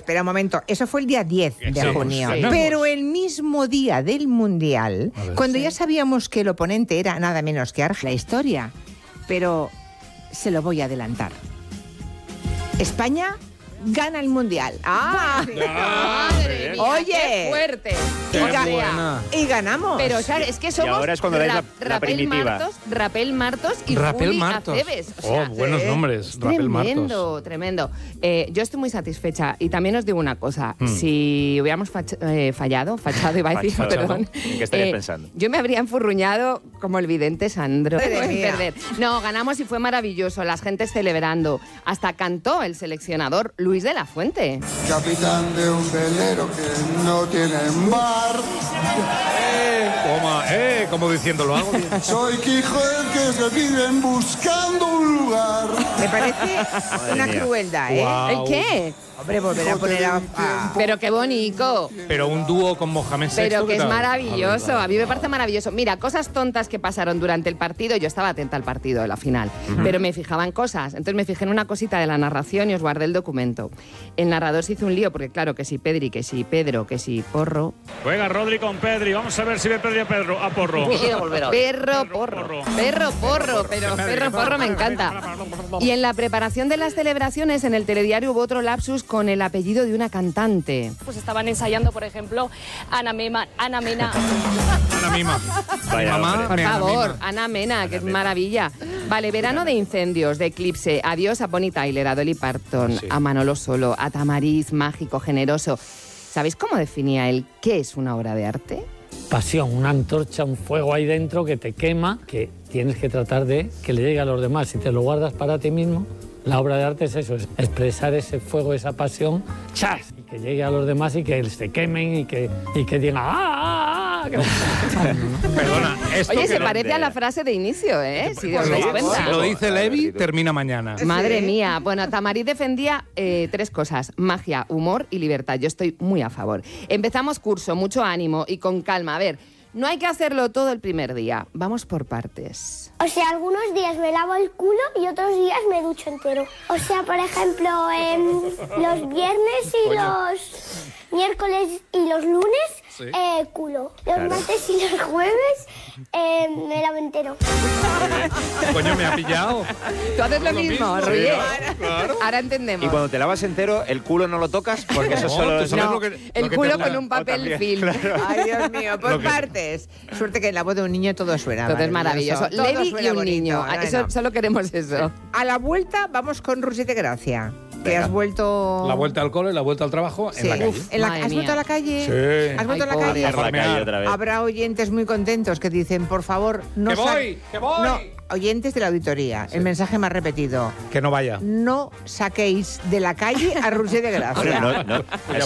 espera un momento. Eso fue el día 10 de junio. Sí. Pero el mismo día del Mundial, cuando ya sabíamos que el oponente era nada menos que Argentina, la historia. Pero se lo voy a adelantar. España gana el Mundial. Madre mía, Oye, qué fuerte. y ganamos. Pero, ¿sabes? Es que somos ahora es cuando dais la primitiva. Rapel Martos y Rapel Juli Martos. Aceves. O sea, Buenos nombres. Rapel Martos. Tremendo. Yo estoy muy satisfecha y también os digo una cosa. Si hubiéramos fachado, iba a decir, perdón. ¿En qué estarías pensando? Yo me habría enfurruñado como el vidente Sandro. Madre mía. Perder. No, ganamos y fue maravilloso. Las gentes celebrando. Hasta cantó el seleccionador Luis de la Fuente. Capitán de un velero que no tiene mar. Como diciéndolo hago bien. Soy Quijote que se viven buscando un lugar. Me parece una mía. crueldad, ¿eh? Guau. ¿El qué? Hombre, volver a poner a... Pero qué bonito. Pero un dúo con Mohamed VI. Pero que ¿qué es tal? maravilloso, a mí me parece maravilloso. Mira, cosas tontas que pasaron durante el partido, yo estaba atenta al partido de la final, pero me fijaba en cosas. Entonces me fijé en una cosita de la narración y os guardé el documento. El narrador se hizo un lío porque claro, que si Pedri, que si Pedro, que si Porro. Juega Rodri con Pedri. Vamos a ver si ve Pedri a Porro. Perro, Porro. Perro, Porro, pero Perro, Porro me encanta. Y en la preparación de las celebraciones en el telediario hubo otro lapsus con el apellido de una cantante. Pues estaban ensayando, por ejemplo, Ana Mena. Ana Mima. Vaya, Mi mamá, hombre. Por mi Ana favor, Mima. Ana Mena, que es maravilla. Vale, verano de incendios, de eclipse. Adiós a Bonnie Tyler, a Dolly Parton, Sí. a Manolo Solo, a Tamariz, mágico, generoso. ¿Sabéis cómo definía él qué es una obra de arte? Pasión, una antorcha, un fuego ahí dentro que te quema, que tienes que tratar de que le llegue a los demás. Si te lo guardas para ti mismo, la obra de arte es eso, es expresar ese fuego, esa pasión, ¡chas! Y que llegue a los demás y que se quemen y que digan ¡ah! Perdona, esto Oye, que se lo- parece a la frase de inicio, ¿eh? Si os dais cuenta. Lo dice Levi, termina mañana. Madre mía. Bueno, Tamariz defendía 3 cosas: magia, humor y libertad. Yo estoy muy a favor. Empezamos curso, mucho ánimo y con calma. A ver, no hay que hacerlo todo el primer día. Vamos por partes. O sea, algunos días me lavo el culo y otros días me ducho entero. O sea, por ejemplo, los viernes y los miércoles y los lunes, culo. Los martes y los jueves, me lavo entero. Coño, me ha pillado. Tú haces lo mismo, Roger. Claro. Ahora entendemos. Y cuando te lavas entero, ¿el culo no lo tocas? Porque eso No, solo... tú sabes No, lo que el te culo la- con un papel también, film. Ay, Dios mío, por partes. Suerte que en la voz de un niño todo suena. Todo es maravilloso. Todo Levi y suena un bonito. niño. No, Eso, no. solo queremos eso. A la vuelta vamos con Roger de Gracia. Que Venga. has vuelto... La vuelta al cole, la vuelta al trabajo Sí. en la calle. Uf, Madre ¿Has vuelto mía. a la calle? Sí. ¿Has vuelto Ay, a la calle? Por la calle otra vez. Habrá oyentes muy contentos que dicen, por favor, no... ¡Que voy! ¡Que voy! No, oyentes de la auditoría, el mensaje más repetido. Que no vaya. No saquéis de la calle a Roger de Gracia. Bueno, no, Ya es